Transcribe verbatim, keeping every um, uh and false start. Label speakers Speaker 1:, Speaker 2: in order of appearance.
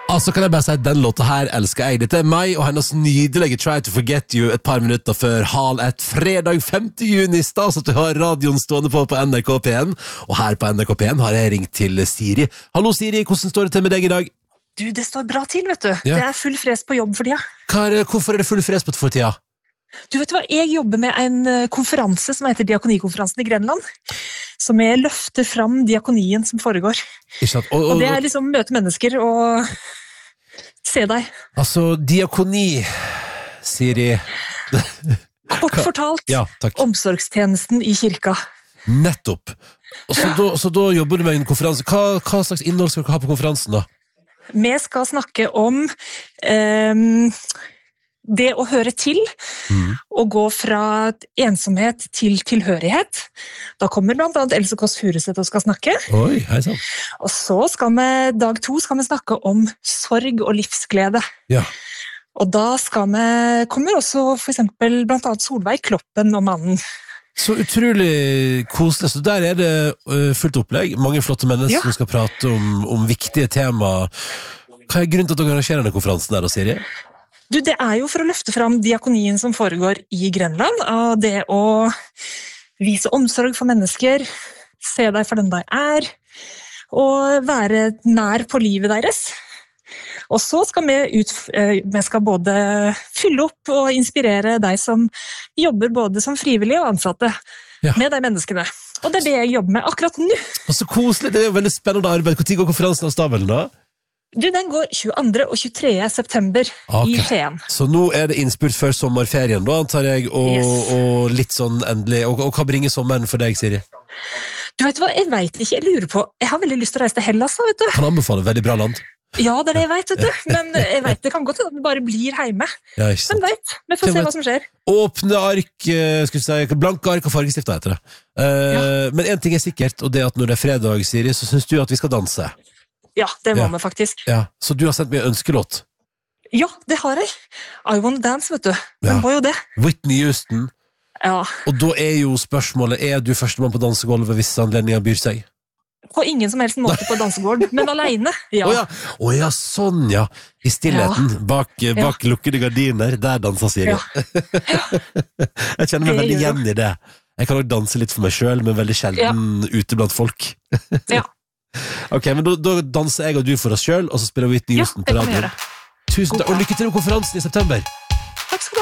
Speaker 1: Altså kan jeg bare si at den låta her elsker jeg. Dette er meg og hennes nydelige Try to Forget You et par minutter før halv et fredag femte juni. Stas at du har radioen stående på på N R K P en. Og her på N R K P en har jeg ringt til Siri. Hallo Siri, hvordan står det til med deg i dag?
Speaker 2: Du, det står bra til, vet du.
Speaker 1: Ja.
Speaker 2: Det er full fres på jobb for tida.
Speaker 1: Hva er, hvorfor er det full fres på for tida?
Speaker 2: Du vet hva, jeg jobber med en konferanse som heter Diakonikonferansen i Grenland, som jeg løfter fram diakonien som foregår.
Speaker 1: Ikke sant? Og, og,
Speaker 2: og det er liksom møte mennesker og se deg.
Speaker 1: Altså, diakoni, Siri.
Speaker 2: Kort fortalt,
Speaker 1: ja,
Speaker 2: omsorgstjenesten i kirka.
Speaker 1: Nettopp. Og så, da, så da jobber du med en konferanse. Hva, hva slags innhold skal du ha på konferansen da?
Speaker 2: Vi skal snakke om um, det å høre til, mm. og gå fra ensomhet til tilhørighet. Da kommer blant annet Else Kåss Furuseth og skal snakke.
Speaker 1: Oi, hei sann.
Speaker 2: Og så skal vi, dag to skal vi snakke om sorg og livsglede.
Speaker 1: Ja.
Speaker 2: Og da skal vi, kommer også for eksempel blant annet Solveig Kloppen og mannen.
Speaker 1: Så utrolig koselig. Så der er det uh, fullt opplegg. Mange flotte mennesker ja. Som skal prate om, om viktige tema. Hva er grunnen til at dere arrangerer denne konferansen der, Siri?
Speaker 2: Du, det er jo for å løfte fram diakonien som foregår i Grenland, og det å vise omsorg for mennesker, se deg for den de er, og være nær på livet deres. Og så skal vi, ut, vi skal både fylle opp og inspirere deg som jobber både som frivillige og ansatte ja. Med de menneskene. Og det er det jeg jobber med akkurat nå.
Speaker 1: Og så koselig, det er jo veldig spennende arbeid. Hvor tid går konferansen av stabelen da?
Speaker 2: Du, den går tjueandre og tjuetredje september okay. I Skien.
Speaker 1: Så nå er det innspurt før sommerferien da, antar jeg, og, yes. og litt sånn endelig. Og, og hva bringer sommeren for deg, Siri?
Speaker 2: Du vet hva, jeg vet ikke, jeg lurer på. Jeg har veldig lyst til å reise til Hellas, vet du.
Speaker 1: Kan anbefale, veldig bra land.
Speaker 2: Ja, det er det jeg vet, vet du. Men jeg vet, det kan godt at det bare blir hjemme.
Speaker 1: Ja, ikke sant.
Speaker 2: Men vet, vi får se hva som skjer.
Speaker 1: Åpne ark, skal vi si, blanke ark og fargestifter heter det. Uh, ja. Men en ting er sikkert, og det er at når det er fredag, Siri, så synes du at vi skal danse.
Speaker 2: Ja, det må
Speaker 1: ja.
Speaker 2: Vi faktisk.
Speaker 1: Ja. Så du har sendt meg en ønskelåt?
Speaker 2: Ja, det har jeg. I Wanna Dance, vet du. Den ja. Var jo det.
Speaker 1: Whitney Houston.
Speaker 2: Ja.
Speaker 1: Og da er jo spørsmålet, er du førstemann på dansegulvet hvis anledningen byr seg?
Speaker 2: På ingen som helst måte på dansegulv, men alene. Ja.
Speaker 1: Å ja. Oh, ja, sånn ja. I stillheten, ja. Bak, bak ja. Lukkede gardiner, der danser Siri. Ja. Ja. Jeg kjenner meg det veldig igjen i det. Jeg kan også danse litt for meg selv, men veldig sjelden ja. Ute blant folk.
Speaker 2: Ja.
Speaker 1: Ok, men da, da danser jeg og du for oss selv, og så spiller Whitney Houston ja, på radioen. Tusen takk, og lykke til med konferansen i september.